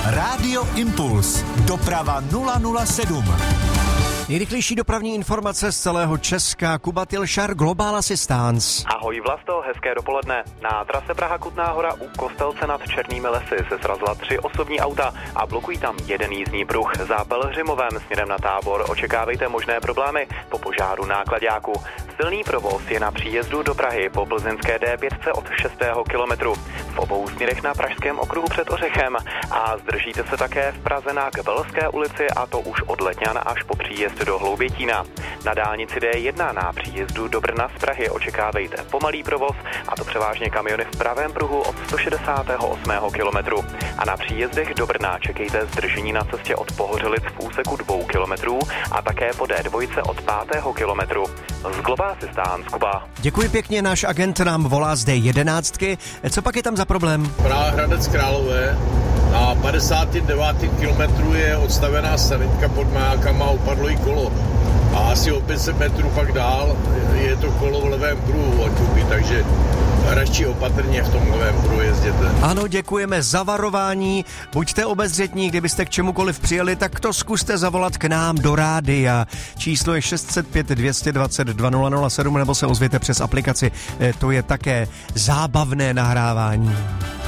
Rádio Impuls. Doprava 007. Nejrychlejší dopravní informace z celého Česka. Kuba Tilšar, Global Assistance. Ahoj Vlasto, hezké dopoledne. Na trase Praha-Kutná Hora u Kostelce nad Černými lesy se srazila 3 osobní auta a blokují tam jeden jízdní pruh. Za Pelhřimovem směrem na Tábor očekávejte možné problémy po požáru náklaďáku. Silný provoz je na příjezdu do Prahy po plzeňské D5 od 6. kilometru. V obou směrech na Pražském okruhu před Ořechem a zdržíte se také v Praze na Kbelské ulici, a to už od Letňan až po příjezd do Hloubětína. Na dálnici D1 na příjezdu do Brna z Prahy očekávejte pomalý provoz, a to převážně kamiony v pravém pruhu od 168. kilometru. A na příjezdech do Brna čekejte zdržení na cestě od Pohořelic v úseku 2 kilometrů a také po D2 od 5. kilometru. Z Global Assistance, Kuba. Děkuji pěkně, náš agent nám volá z D11. Co pak je tam za problém? Praha Hradec Králové. Na 59. kilometru je odstavená sanitka pod majákama a upadlo jí kolo. A asi o 500 metrů pak dál je to kolo v levém pruhu od Čupy, takže radši opatrně v tom levém pruhu jezděte. Ano, děkujeme za varování. Buďte obezřetní, kdybyste k čemukoliv přijeli, tak to zkuste zavolat k nám do rádia. Číslo je 605 220 2007 nebo se ozvěte přes aplikaci. To je také zábavné nahrávání.